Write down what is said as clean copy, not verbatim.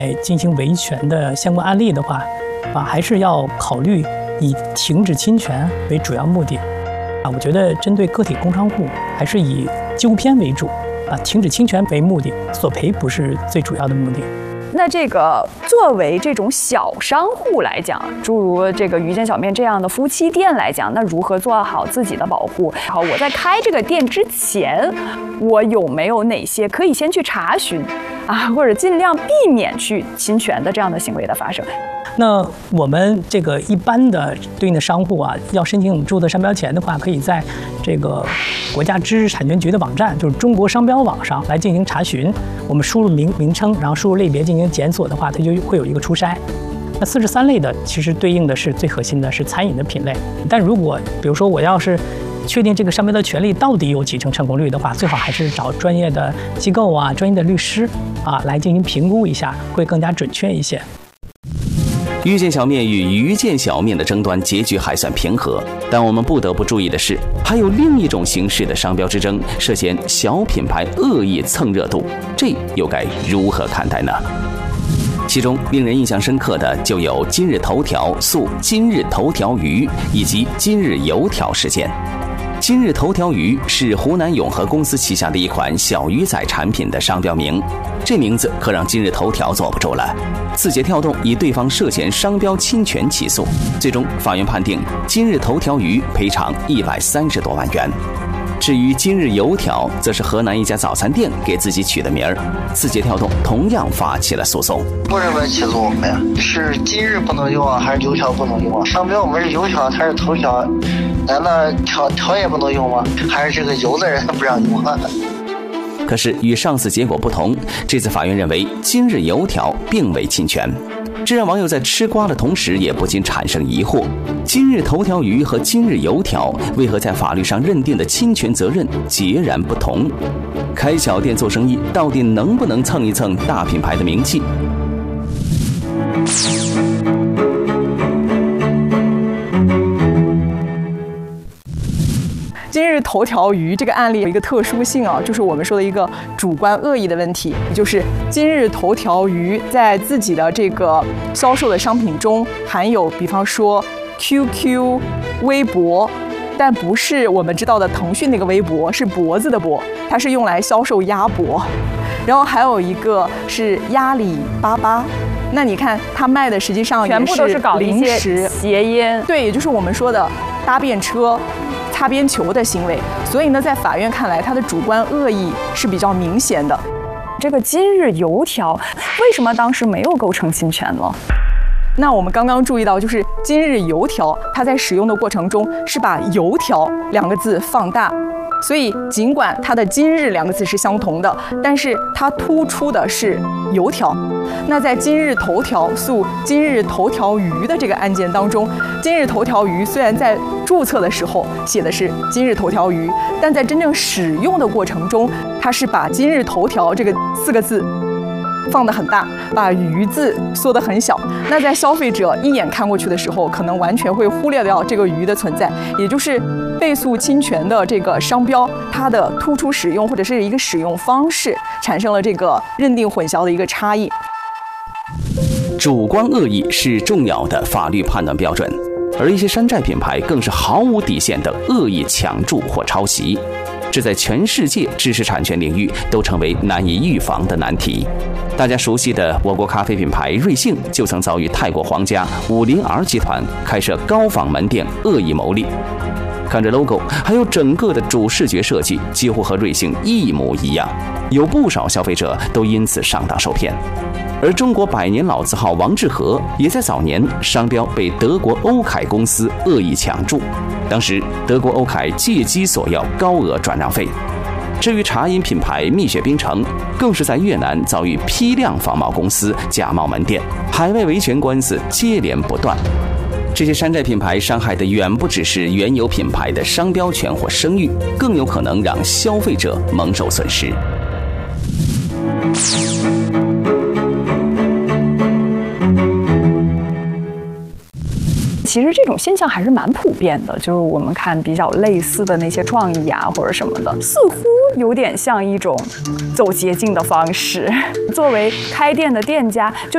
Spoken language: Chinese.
进行维权的相关案例的话，还是要考虑以停止侵权为主要目的。我觉得针对个体工商户，还是以纠偏为主，停止侵权为目的，索赔不是最主要的目的。 那这个作为这种小商户来讲，诸如这个鱼见小面这样的夫妻店来讲，那如何做好自己的保护？好，我在开这个店之前，我有没有哪些可以先去查询或者尽量避免去侵权的这样的行为的发生？ 那我们这个一般的对应的商户要申请注册商标前的话，可以在这个国家知识产权局的网站，就是中国商标网上来进行查询。我们输入名称，然后输入类别进行检索的话，它就会有一个初筛。那43类的其实对应的是最核心的是餐饮的品类。但如果比如说我要是确定这个商标的权利到底有几成成功率的话，最好还是找专业的机构专业的律师来进行评估一下，会更加准确一些。 鱼见小面与鱼见小面的争端结局还算平和，但我们不得不注意的是，还有另一种形式的商标之争涉嫌小品牌恶意蹭热度，这又该如何看待呢？其中令人印象深刻的就有今日头条诉今日头条鱼以及今日油条事件。今日头条鱼是湖南永和公司旗下的一款小鱼仔产品的商标名，这名字可让今日头条坐不住了。字节跳动以对方涉嫌商标侵权起诉，最终法院判定今日头条鱼赔偿130多万元。至于今日油条，则是河南一家早餐店给自己取的名儿，字节跳动同样发起了诉讼。 为什么起诉我们呀？是今日不能用还是油条不能用商标我们是油条，它是头条，难道条也不能用吗？还是这个油的人不让用可是与上次结果不同，这次法院认为今日油条并未侵权，这让网友在吃瓜的同时也不禁产生疑惑：今日头条鱼和今日油条为何在法律上认定的侵权责任截然不同？开小店做生意到底能不能蹭一蹭大品牌的名气？ 今日头条鱼这个案例有一个特殊性就是我们说的一个主观恶意的问题，也就是今日头条鱼在自己的这个销售的商品中含有，比方说 QQ、微博，但不是我们知道的腾讯那个微博，是脖子的脖，它是用来销售鸭脖。然后还有一个是鸭里巴巴，那你看它卖的实际上全部都是搞零食、谐音， 对，也就是我们说的搭便车、擦边球的行为。所以呢，在法院看来，它的主观恶意是比较明显的。 这个今日油条为什么当时没有构成侵权呢？ 那我们刚刚注意到，就是今日油条，它在使用的过程中是把油条2个字放大。所以，尽管它的“今日”2个字是相同的，但是它突出的是油条。那在今日头条诉今日头条鱼的这个案件当中，今日头条鱼虽然在注册的时候写的是今日头条鱼，但在真正使用的过程中，它是把今日头条这个4个字放得很大，把鱼字缩得很小。那在消费者一眼看过去的时候，可能完全会忽略掉这个鱼的存在，也就是被诉侵权的这个商标，它的突出使用或者是一个使用方式，产生了这个认定混淆的一个差异。 主观恶意是重要的法律判断标准，而一些山寨品牌更是毫无底线的恶意抢注或抄袭。这在全世界知识产权领域都成为难以预防的难题。大家熟悉的我国咖啡品牌瑞幸就曾遭遇泰国皇家50R集团开设高仿门店恶意牟利。看着 logo 还有整个的主视觉设计几乎和瑞幸一模一样，有不少消费者都因此上当受骗。而中国百年老字号王致和也在早年商标被德国欧凯公司恶意抢注，当时德国欧凯借机索要高额转让费。至于茶饮品牌蜜雪冰城，更是在越南遭遇批量仿冒公司假冒门店，海外维权官司接连不断。这些山寨品牌伤害的远不只是原有品牌的商标权或声誉，更有可能让消费者蒙受损失。 其实这种现象还是蛮普遍的，就是我们看比较类似的那些创意或者什么的，似乎有点像一种走捷径的方式。作为开店的店家，就